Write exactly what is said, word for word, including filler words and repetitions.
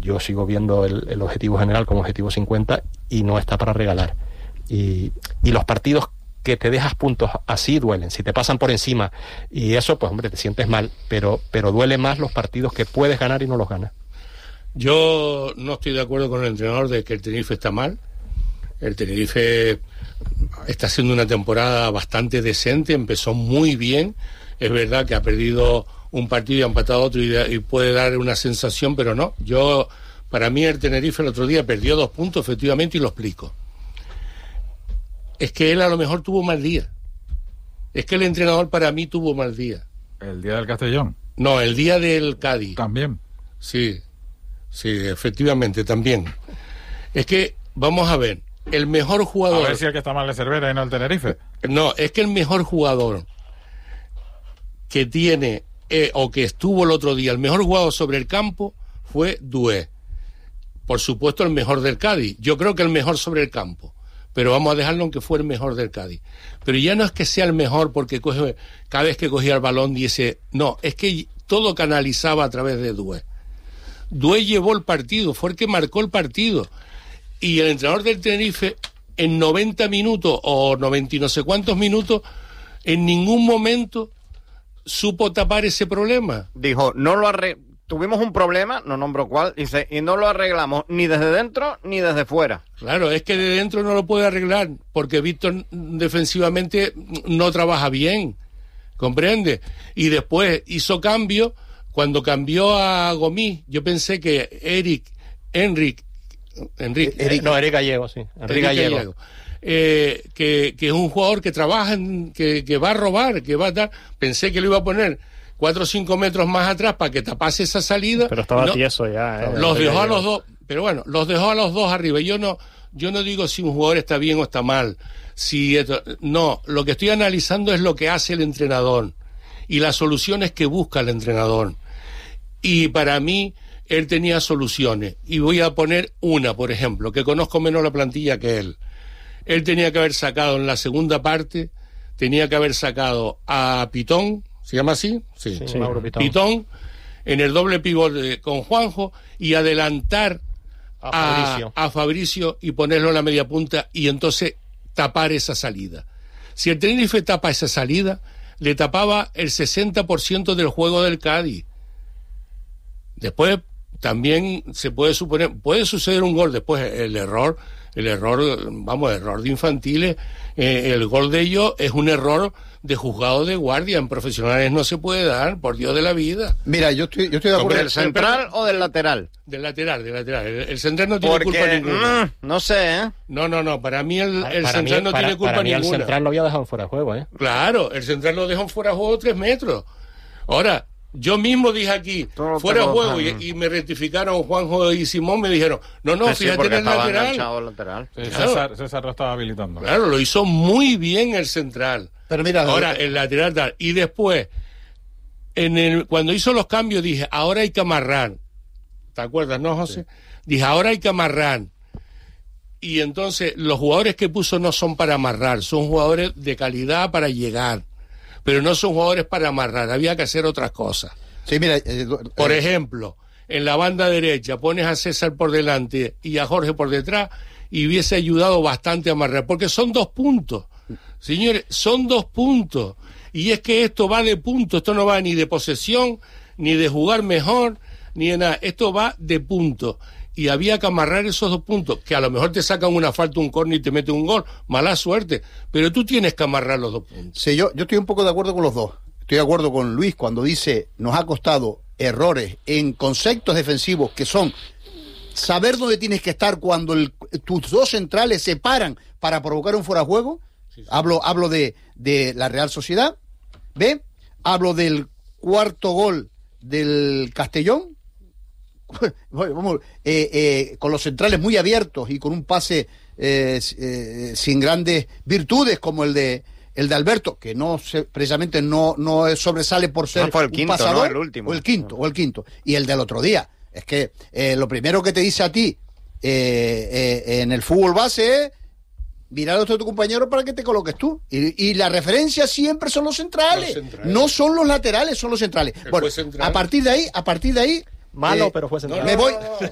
yo sigo viendo el, el objetivo general como objetivo cincuenta y no está para regalar. Y, y los partidos que te dejas puntos así duelen, si te pasan por encima y eso, pues hombre, te sientes mal, pero, pero duele más los partidos que puedes ganar y no los ganas. Yo no estoy de acuerdo con el entrenador de que el Tenerife está mal. El Tenerife está haciendo una temporada bastante decente, empezó muy bien. Es verdad que ha perdido un partido y ha empatado otro y, y puede dar una sensación, pero no. Yo, para mí el Tenerife el otro día perdió dos puntos, efectivamente, y lo explico. Es que él a lo mejor tuvo mal día. Es que el entrenador para mí tuvo mal día. ¿El día del Castellón? No, el día del Cádiz. También. Sí, sí, efectivamente, también. Es que, vamos a ver, el mejor jugador... A ver si el que está mal es Cervera y no el Tenerife. No, es que el mejor jugador que tiene, eh, o que estuvo el otro día, el mejor jugador sobre el campo fue Doué. Por supuesto, el mejor del Cádiz. Yo creo que el mejor sobre el campo. Pero vamos a dejarlo aunque fue el mejor del Cádiz. Pero ya no es que sea el mejor porque coge, cada vez que cogía el balón dice... No, es que todo canalizaba a través de Doué. Doué llevó el partido, fue el que marcó el partido. Y el entrenador del Tenerife, en noventa minutos o noventa y no sé cuántos minutos, en ningún momento supo tapar ese problema. Dijo, no lo arre... tuvimos un problema, no nombro cuál, dice, y no lo arreglamos ni desde dentro ni desde fuera. Claro, es que de dentro no lo puede arreglar, porque Víctor defensivamente no trabaja bien, ¿comprende? Y después hizo cambio, cuando cambió a Gomis, yo pensé que Eric, Enric, Enrique, Eric, no, Eric Gallego, sí, Enrique Gallego, Gallego. Eh, que, que es un jugador que trabaja, en, que, que va a robar, que va a dar, pensé que lo iba a poner cuatro o cinco metros más atrás para que tapase esa salida. Pero estaba no, tieso ya. Eh, los dejó a los dos, pero bueno, los dejó a los dos arriba. Yo no, yo no digo si un jugador está bien o está mal. Si esto, no, lo que estoy analizando es lo que hace el entrenador y las soluciones que busca el entrenador. Y para mí, él tenía soluciones. Y voy a poner una, por ejemplo, que conozco menos la plantilla que él. Él tenía que haber sacado en la segunda parte, tenía que haber sacado a Pitón, ¿se llama así? Sí, sí, Mauro Pitón. Pitón, en el doble pivote con Juanjo, y adelantar a Fabricio. A, a Fabricio y ponerlo en la media punta y entonces tapar esa salida. Si el Tenerife tapa esa salida, le tapaba el sesenta por ciento del juego del Cádiz. Después también se puede suponer, puede suceder un gol, después el error, el error, vamos, error de infantiles, eh, el gol de ellos es un error de juzgado de guardia, en profesionales no se puede dar, por Dios de la vida. Mira, yo estoy, yo estoy de acuerdo. ¿Del central o del lateral? Del lateral, del lateral. El, el central no tiene Porque, culpa ninguna. Mm, no sé, ¿eh? No, no, no, para mí el, el para central mí, no para, tiene culpa para mí ninguna. El central lo había dejado fuera de juego, ¿eh? Claro, el central lo dejó fuera de juego tres metros. Ahora, yo mismo dije aquí, Todo fuera de juego, tengo... y, y me rectificaron Juanjo y Simón, me dijeron, no, no, Sí, fíjate porque en el estaba lateral. enganchado al lateral. Sí, Claro. César, César lo estaba habilitando. Claro, lo hizo muy bien el central. Pero mira, ahora el lateral tal. Y después, en el, cuando hizo los cambios, dije, ahora hay que amarrar. ¿Te acuerdas, no, José? Sí. Dije, ahora hay que amarrar. Y entonces, los jugadores que puso no son para amarrar, son jugadores de calidad para llegar. Pero no son jugadores para amarrar, había que hacer otras cosas. Sí, mira, eh, por eh, ejemplo, en la banda derecha pones a César por delante y a Jorge por detrás y hubiese ayudado bastante a amarrar, porque son dos puntos. Señores, son dos puntos. Y es que esto va de puntos, esto no va ni de posesión, ni de jugar mejor, ni de nada. Esto va de puntos. Y había que amarrar esos dos puntos, que a lo mejor te sacan una falta, un córner y te meten un gol. Mala suerte. Pero tú tienes que amarrar los dos puntos. Sí, yo, yo estoy un poco de acuerdo con los dos. Estoy de acuerdo con Luis cuando dice, nos ha costado errores en conceptos defensivos que son saber dónde tienes que estar cuando el, tus dos centrales se paran para provocar un fuera de juego. Sí, sí. Hablo, hablo de, de la Real Sociedad, ¿ve? Hablo del cuarto gol del Castellón, vamos, eh, eh, con los centrales muy abiertos y con un pase eh, eh, sin grandes virtudes como el de el de Alberto, que no se, precisamente no, no sobresale por ser no, fue el un quinto, pasador, ¿no? El último. o el quinto, o el quinto, y el del otro día. Es que eh, lo primero que te dice a ti eh, eh, en el fútbol base es mirar a otro tu compañero para que te coloques tú. Y, y la referencia siempre son los centrales. los centrales. No son los laterales, son los centrales. Él bueno, central. a partir de ahí, a partir de ahí. Malo, eh, pero fue central. Me voy.